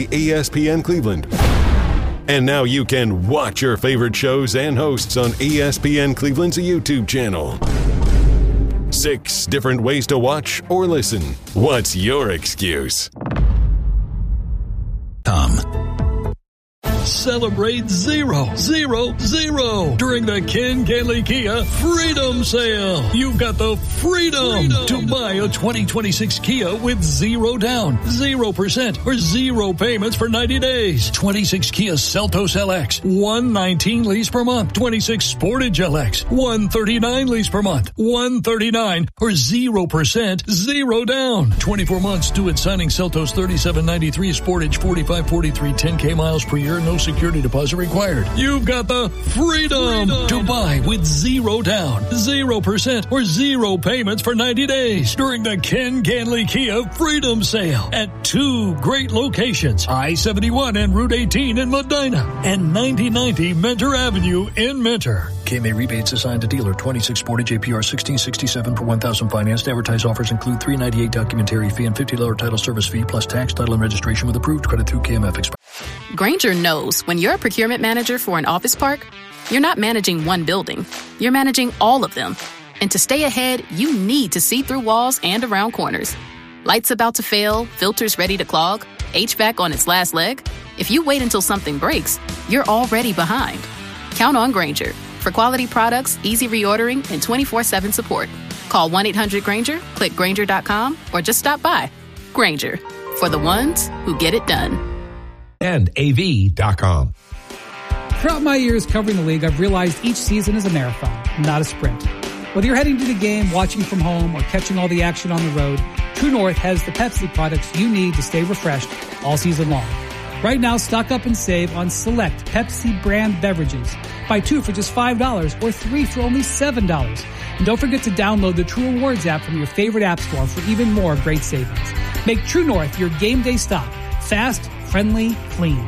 ESPN Cleveland. And now you can watch your favorite shows and hosts on ESPN Cleveland's YouTube channel. 6 different ways to watch or listen. What's your excuse? Celebrate 0, 0, 0 during the Ken Ganley Kia Freedom Sale. You've got the freedom to buy a 2026 Kia with 0 down, 0% or 0 payments for 90 days. 26 Kia Seltos LX, $119 lease per month. 26 Sportage LX, $139 lease per month. $139 or 0%, 0 down. 24 months due at signing. Seltos $37.93, Sportage $45.43, 10K miles per year. No security deposit required. You've got the freedom to buy with 0 down, 0% or 0 payments for 90 days during the Ken Ganley Kia Freedom Sale at 2 great locations, I-71 and Route 18 in Medina and 9090 Mentor Avenue in Mentor. KMA rebates assigned to dealer. 26 Sportage APR 1667 per 1,000 financed. Advertised offers include $398 documentary fee and $50 title service fee plus tax, title, and registration with approved credit through KMF Express. Grainger knows when you're a procurement manager for an office park, you're not managing one building. You're managing all of them. And to stay ahead, you need to see through walls and around corners. Lights about to fail, filters ready to clog, HVAC on its last leg. If you wait until something breaks, you're already behind. Count on Grainger for quality products, easy reordering, and 24/7 support. Call 1-800-GRAINGER, click Grainger.com, or just stop by. Grainger, for the ones who get it done. And AV.com. Throughout my years covering the league, I've realized each season is a marathon, not a sprint. Whether you're heading to the game, watching from home, or catching all the action on the road, True North has the Pepsi products you need to stay refreshed all season long. Right now, stock up and save on select Pepsi brand beverages. Buy 2 for just $5 or 3 for only $7. And don't forget to download the True Rewards app from your favorite app store for even more great savings. Make True North your game day stop. Fast, friendly, clean.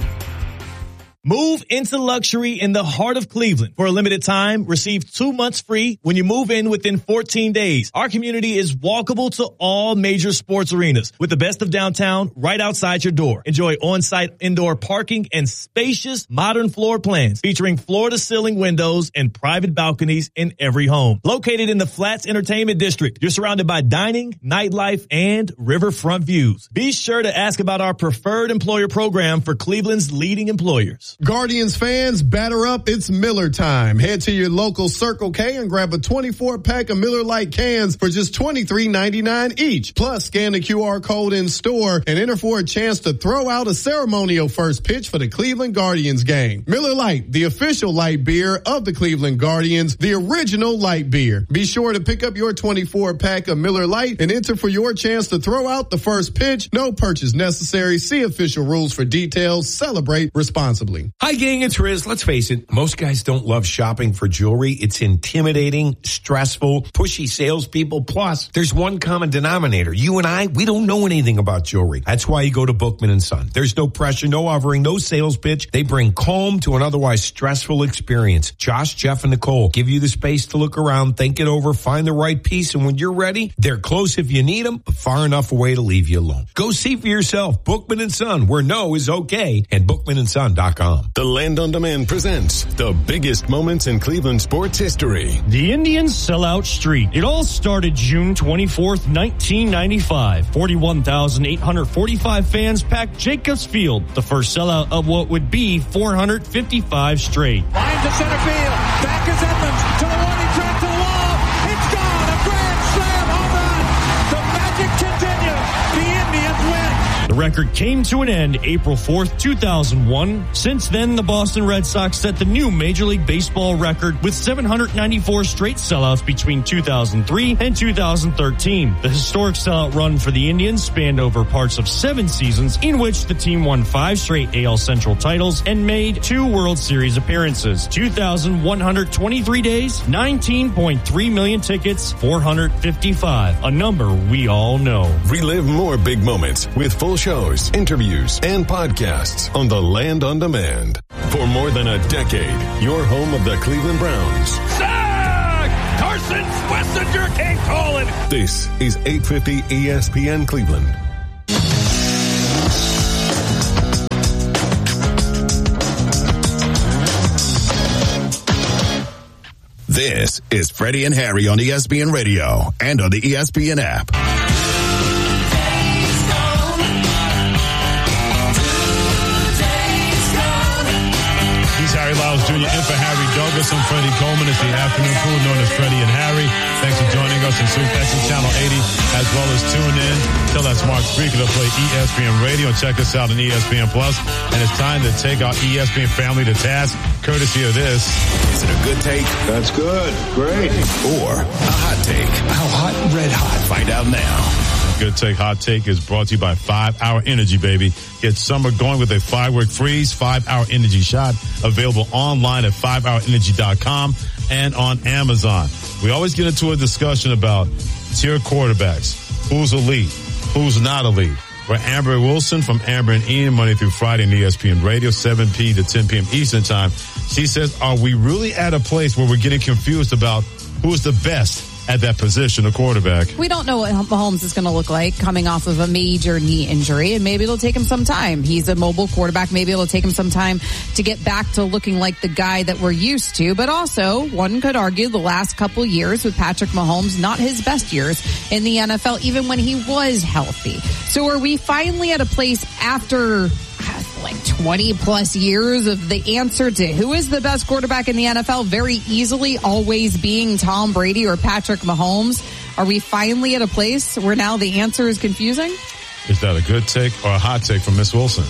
Move into luxury in the heart of Cleveland. For a limited time, receive 2 months free when you move in within 14 days. Our community is walkable to all major sports arenas with the best of downtown right outside your door. Enjoy on-site indoor parking and spacious modern floor plans featuring floor-to-ceiling windows and private balconies in every home. Located in the Flats Entertainment District, you're surrounded by dining, nightlife, and riverfront views. Be sure to ask about our preferred employer program for Cleveland's leading employers. Guardians fans, batter up. It's Miller time. Head to your local Circle K and grab a 24-pack of Miller Lite cans for just $23.99 each. Plus, scan the QR code in store and enter for a chance to throw out a ceremonial first pitch for the Cleveland Guardians game. Miller Lite, the official light beer of the Cleveland Guardians, the original light beer. Be sure to pick up your 24-pack of Miller Lite and enter for your chance to throw out the first pitch. No purchase necessary. See official rules for details. Celebrate responsibly. Hi, gang, it's Riz. Let's face it, most guys don't love shopping for jewelry. It's intimidating, stressful, pushy salespeople. Plus, there's one common denominator. You and I, we don't know anything about jewelry. That's why you go to Bookman & Son. There's no pressure, no offering, no sales pitch. They bring calm to an otherwise stressful experience. Josh, Jeff, and Nicole give you the space to look around, think it over, find the right piece, and when you're ready, they're close if you need them, but far enough away to leave you alone. Go see for yourself. Bookman & Son, where no is okay, and bookmanandson.com. The Land on Demand presents the biggest moments in Cleveland sports history. The Indians sell out street. It all started June 24th, 1995. 41,845 fans packed Jacobs Field, the first sellout of what would be 455 straight. Line to center field. Back is Edmonds to the warning track to the wall. It's gone. A grand slam home run. The magic continues. The Indians win. The record came to an end April 4th, 2001. Since then, the Boston Red Sox set the new Major League Baseball record with 794 straight sellouts between 2003 and 2013. The historic sellout run for the Indians spanned over parts of 7 seasons in which the team won 5 straight AL Central titles and made 2 World Series appearances. 2,123 days, 19.3 million tickets, 455, a number we all know. Relive more big moments with full shows, interviews, and podcasts on the Land on Demand. For more than a decade, your home of the Cleveland Browns. Sack! Carson Schlesinger came calling. This is 850 ESPN Cleveland. This is Freddie and Harry on ESPN Radio and on the ESPN app. He's Harry Lyles Jr. in for Harry Douglas. I'm Freddie Coleman. It's the afternoon crew known as Freddie and Harry. Thanks for joining us on Superflex Channel 80, as well as tune in. Tell that smart speaker to play ESPN Radio and check us out on ESPN Plus. And it's time to take our ESPN family to task, courtesy of this. Is it a good take? That's good. Great. Or a hot take? How hot? Red hot. Find out now. Good Take Hot Take is brought to you by 5 Hour Energy, baby. Get summer going with a firework freeze 5 Hour Energy shot. Available online at 5hourenergy.com and on Amazon. We always get into a discussion about tier quarterbacks. Who's elite? Who's not elite? We're Amber Wilson from Amber and Ian, Monday through Friday on ESPN Radio, 7 p to 10 p.m. Eastern Time. She says, are we really at a place where we're getting confused about who's the best at that position, a quarterback? We don't know what Mahomes is going to look like coming off of a major knee injury, and maybe it'll take him some time. He's a mobile quarterback. Maybe it'll take him some time to get back to looking like the guy that we're used to. But also, one could argue the last couple years with Patrick Mahomes, not his best years in the NFL, even when he was healthy. So are we finally at a place after like 20 plus years of the answer to who is the best quarterback in the NFL very easily always being Tom Brady or Patrick Mahomes? Are we finally at a place where now the answer is confusing? Is that a good take or a hot take from Miss Wilson?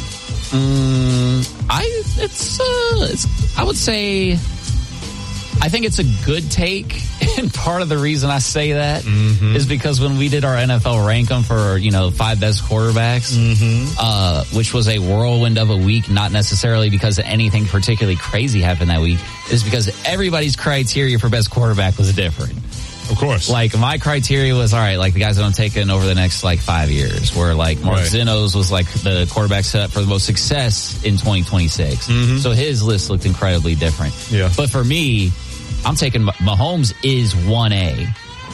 I would say I think it's a good take. And part of the reason I say that is because when we did our NFL rank them for, 5 best quarterbacks, which was a whirlwind of a week, not necessarily because anything particularly crazy happened that week, is because everybody's criteria for best quarterback was different. Of course. Like, my criteria was, all right, like the guys that I'm taking over the next, 5 years, where, Mark Zinnos was, the quarterback set up for the most success in 2026. So his list looked incredibly different. Yeah. But for me, I'm taking Mahomes is 1A.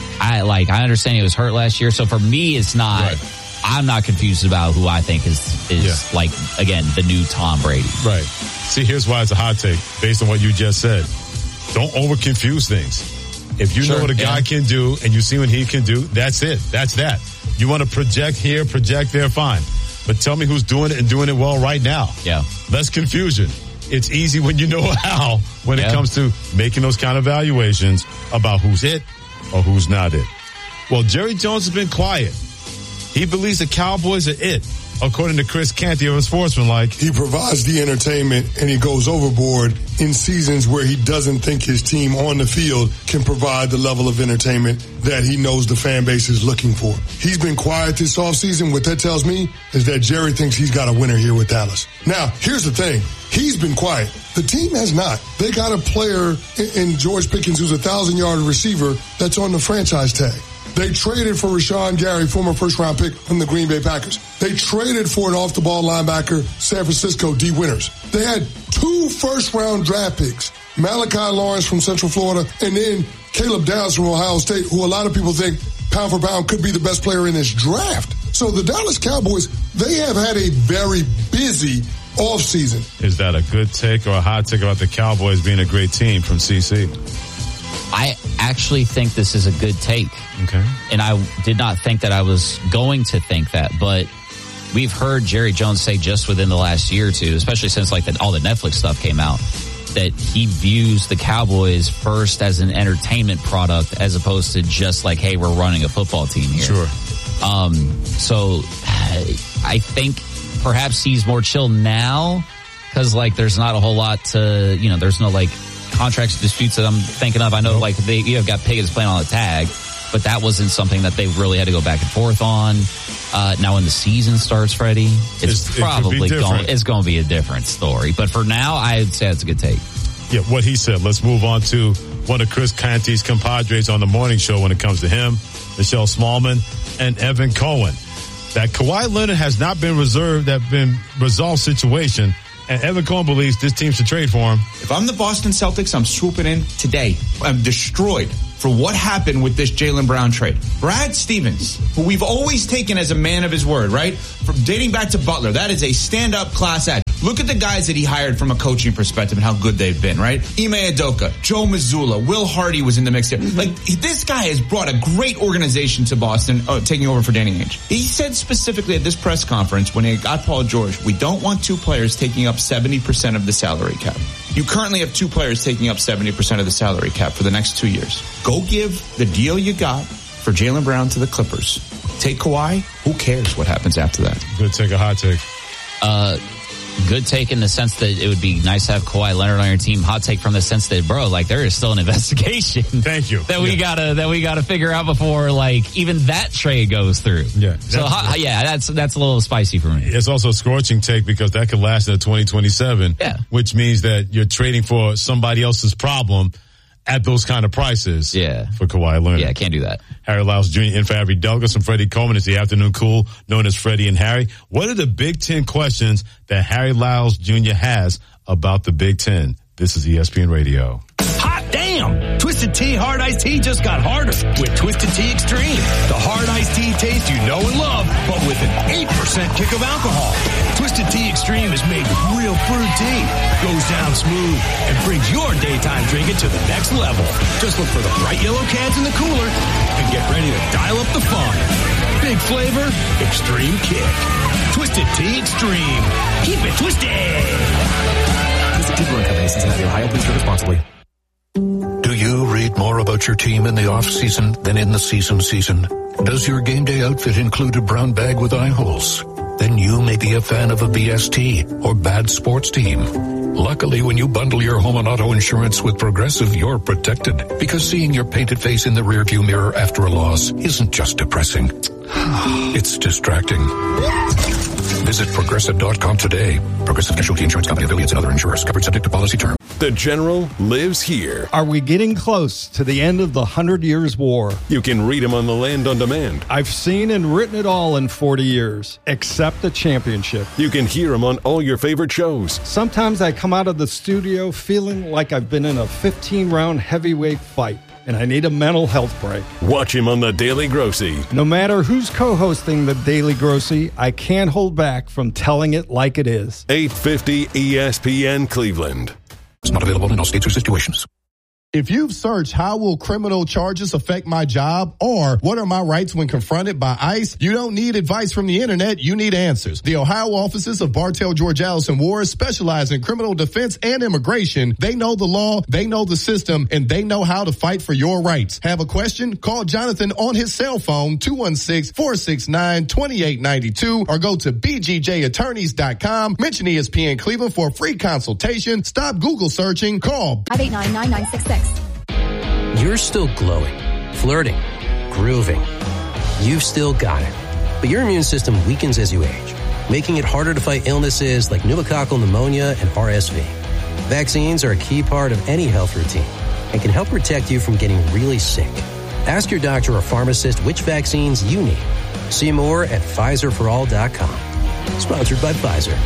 I understand he was hurt last year, so for me, it's not. Right. I'm not confused about who I think is again, the new Tom Brady. Right. See, here's why it's a hot take based on what you just said. Don't over confuse things. If you know what a guy can do and you see what he can do, that's it. That's that. You want to project here, project there, fine. But tell me who's doing it and doing it well right now. Yeah. Less confusion. It's easy when you know how when it comes to making those kind of evaluations about who's it or who's not it. Well, Jerry Jones has been quiet. He believes the Cowboys are it, according to Chris Canty of Sportsmanlike. He provides the entertainment and he goes overboard in seasons where he doesn't think his team on the field can provide the level of entertainment that he knows the fan base is looking for. He's been quiet this offseason. What that tells me is that Jerry thinks he's got a winner here with Dallas. Now, here's the thing. He's been quiet. The team has not. They got a player in George Pickens who's a 1,000-yard receiver that's on the franchise tag. They traded for Rashawn Gary, former first-round pick from the Green Bay Packers. They traded for an off-the-ball linebacker, San Francisco, D. Winters. They had 2 first-round draft picks, Malachi Lawrence from Central Florida, and then Caleb Downs from Ohio State, who a lot of people think pound for pound could be the best player in this draft. So the Dallas Cowboys, they have had a very busy offseason. Is that a good take or a hot take about the Cowboys being a great team from CC? I actually think this is a good take. Okay. And I did not think that I was going to think that, but we've heard Jerry Jones say just within the last year or two, especially since all the Netflix stuff came out, that he views the Cowboys first as an entertainment product as opposed to just hey, we're running a football team here. Sure. So I think perhaps he's more chill now because there's not a whole lot to, there's no contracts disputes that I'm thinking of. I know you have got Pickens playing on the tag, but that wasn't something that they really had to go back and forth on. Now when the season starts, Freddie, it's probably going to be a different story. But for now, I'd say it's a good take. Yeah, what he said. Let's move on to one of Chris Canty's compadres on the morning show when it comes to him, Michelle Smallman and Evan Cohen. That Kawhi Leonard has not been resolved situation, and Evan Cohen believes this team should trade for him. If I'm the Boston Celtics, I'm swooping in today. I'm destroyed for what happened with this Jaylen Brown trade. Brad Stevens, who we've always taken as a man of his word, right? From dating back to Butler, that is a stand-up class act. Look at the guys that he hired from a coaching perspective and how good they've been, right? Ime Udoka, Joe Mazzulla, Will Hardy was in the mix there. Like, this guy has brought a great organization to Boston, taking over for Danny Ainge. He said specifically at this press conference when he got Paul George, we don't want two players taking up 70% of the salary cap. You currently have two players taking up 70% of the salary cap for the next 2 years. Go give the deal you got for Jaylen Brown to the Clippers. Take Kawhi. Who cares what happens after that? Good take, a hot take. Good take in the sense that it would be nice to have Kawhi Leonard on your team. Hot take from the sense that, bro, like, there is still an investigation. Thank you. that we gotta figure out before, like, even that trade goes through. Yeah. That's a little spicy for me. It's also a scorching take because that could last into 2027. Yeah. Which means that you're trading for somebody else's problem at those kind of prices. Yeah. For Kawhi Leonard. Yeah, can't do that. Harry Lyles Jr. in for Avery Douglas and Freddie Coleman is the afternoon cool, known as Freddie and Harry. What are the Big Ten questions that Harry Lyles Jr. has about the Big Ten? This is ESPN Radio. Hot damn! Twisted Tea Hard Iced Tea just got harder with Twisted Tea Extreme. The hard iced tea taste you know and love, but with an 8% kick of alcohol. Twisted Tea Extreme is made with real fruit tea, goes down smooth, and brings your daytime drinking to the next level. Just look for the bright yellow cans in the cooler and get ready to dial up the fun. Big flavor, extreme kick. Twisted Tea Extreme. Keep it twisted! Twisted Tea Brewing Company, Cincinnati, Ohio. Please drink responsibly. Do you read more about your team in the off-season than in the season? Does your game day outfit include a brown bag with eye holes? Then you may be a fan of a BST or bad sports team. Luckily, when you bundle your home and auto insurance with Progressive, you're protected. Because seeing your painted face in the rearview mirror after a loss isn't just depressing. It's distracting. Visit Progressive.com today. Progressive Casualty Insurance Company, affiliates, and other insurers. Covered subject to policy terms. The General lives here. Are we getting close to the end of the 100 Years' War? You can read him on The Land on Demand. I've seen and written it all in 40 years, except the championship. You can hear him on all your favorite shows. Sometimes I come out of the studio feeling like I've been in a 15-round heavyweight fight, and I need a mental health break. Watch him on The Daily Grossy. No matter who's co-hosting The Daily Grossy, I can't hold back from telling it like it is. 850 ESPN Cleveland. It's not available in all states or situations. If you've searched how will criminal charges affect my job or what are my rights when confronted by ICE, you don't need advice from the internet, you need answers. The Ohio offices of Bartell, George Allison Ward specialize in criminal defense and immigration. They know the law, they know the system, and they know how to fight for your rights. Have a question? Call Jonathan on his cell phone, 216-469-2892, or go to bgjattorneys.com. Mention ESPN Cleveland for a free consultation. Stop Google searching. Call 589-9966. You're still glowing, flirting, grooving. You've still got it. But your immune system weakens as you age, making it harder to fight illnesses like pneumococcal pneumonia and RSV. Vaccines are a key part of any health routine and can help protect you from getting really sick. Ask your doctor or pharmacist which vaccines you need. See more at PfizerForAll.com. Sponsored by Pfizer.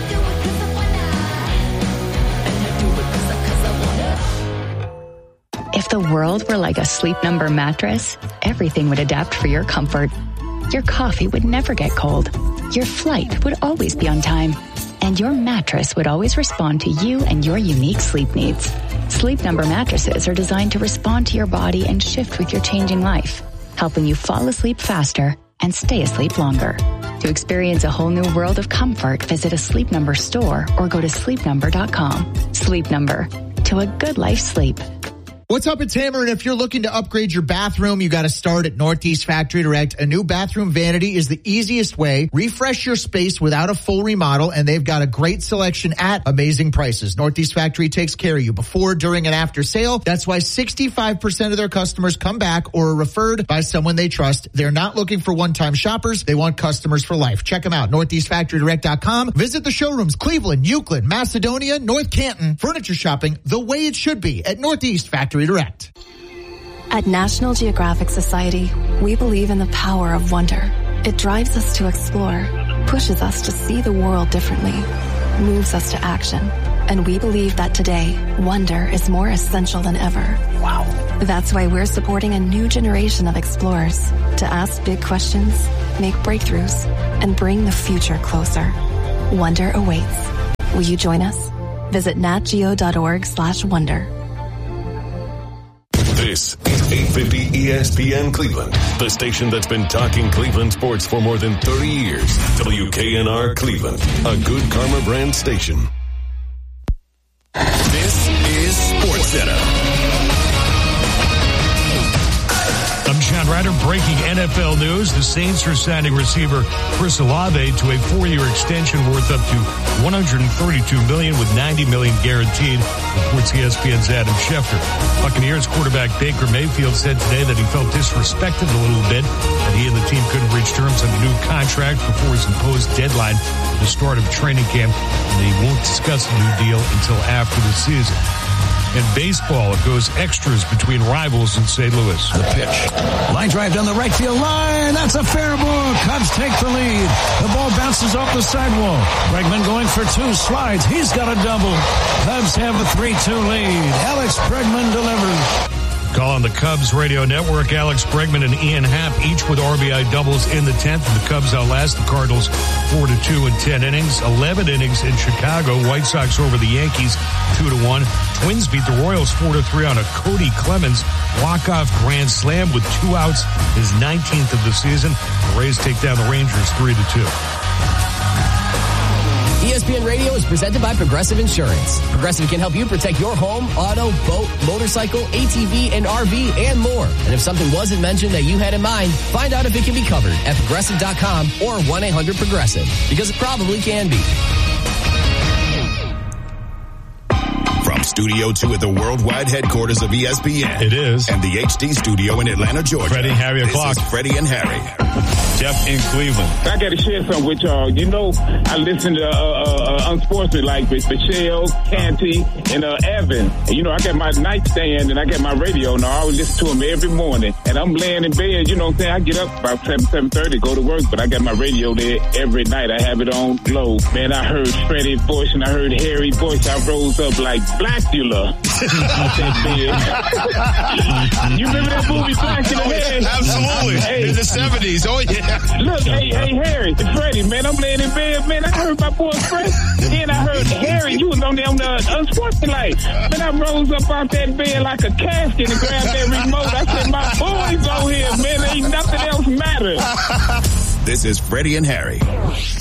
If the world were like a Sleep Number mattress, everything would adapt for your comfort. Your coffee would never get cold. Your flight would always be on time. And your mattress would always respond to you and your unique sleep needs. Sleep Number mattresses are designed to respond to your body and shift with your changing life, helping you fall asleep faster and stay asleep longer. To experience a whole new world of comfort, visit a Sleep Number store or go to sleepnumber.com. Sleep Number. To a good life sleep. What's up, it's Hammer, and if you're looking to upgrade your bathroom, you got to start at Northeast Factory Direct. A new bathroom vanity is the easiest way. Refresh your space without a full remodel, and they've got a great selection at amazing prices. Northeast Factory takes care of you before, during, and after sale. That's why 65% of their customers come back or are referred by someone they trust. They're not looking for one-time shoppers. They want customers for life. Check them out, NortheastFactoryDirect.com. Visit the showrooms, Cleveland, Euclid, Macedonia, North Canton. Furniture shopping the way it should be at Northeast Factory Direct. At National Geographic Society, we believe in the power of wonder. It drives us to explore, pushes us to see the world differently, moves us to action. And we believe that today, wonder is more essential than ever. Wow. That's why we're supporting a new generation of explorers to ask big questions, make breakthroughs, and bring the future closer. Wonder awaits. Will you join us? Visit natgeo.org/wonder. This is 850 ESPN Cleveland, the station that's been talking Cleveland sports for more than 30 years. WKNR Cleveland, a Good Karma brand station. This is SportsCenter. I'm John Ryder. Breaking NFL news. The Saints are signing receiver Chris Olave to a 4-year extension worth up to $132 million with $90 million guaranteed, reports ESPN's Adam Schefter. Buccaneers quarterback Baker Mayfield said today that he felt disrespected a little bit, that he and the team couldn't reach terms on the new contract before his imposed deadline for the start of training camp, and he won't discuss the new deal until after the season. In baseball, it goes extras between rivals in St. Louis. The pitch. Line drive down the right field line. That's a fair ball. Cubs take the lead. The ball bounces off the sidewall. Bregman going for 2 slides. He's got a double. Cubs have a 3-2 lead. Alex Bregman delivers. Call on the Cubs radio network. Alex Bregman and Ian Happ each with RBI doubles in the 10th. And the Cubs outlast the Cardinals 4-2 in 10 innings. 11 innings in Chicago. White Sox over the Yankees 2-1. Twins beat the Royals 4-3 on a Cody Clemens walk-off grand slam with 2 outs, his 19th of the season. The Rays take down the Rangers 3-2. ESPN Radio is presented by Progressive Insurance. Progressive can help you protect your home, auto, boat, motorcycle, ATV, and RV, and more. And if something wasn't mentioned that you had in mind, find out if it can be covered at Progressive.com or 1-800-PROGRESSIVE. Because it probably can be. From Studio 2 at the worldwide headquarters of ESPN. It is. And the HD studio in Atlanta, Georgia. Freddie and Harry o'clock. This is Freddie and Harry. Jeff in Cleveland. I got to share something with y'all. You know, I listen to Unsportsmanlike with Michelle, Canty, and Evan. And, you know, I got my nightstand and I got my radio, and I always listen to them every morning. And I'm laying in bed, you know what I'm saying? I get up about 7:30, go to work, but I got my radio there every night. I have it on low. Man, I heard Freddie's voice and I heard Harry's voice. I rose up like Blackula. You remember that movie Blackula? Absolutely. Hey. In the 70s. Oh, yeah. Look, hey, Harry, Freddie, man, I'm laying in bed, man. I heard my boy Freddie. Then I heard Harry, you was on the Unsportsmanlike. Man, I rose up out that bed like a casket and grabbed that remote. I said, my boys on here, man. Ain't nothing else matter. This is Freddie and Harry.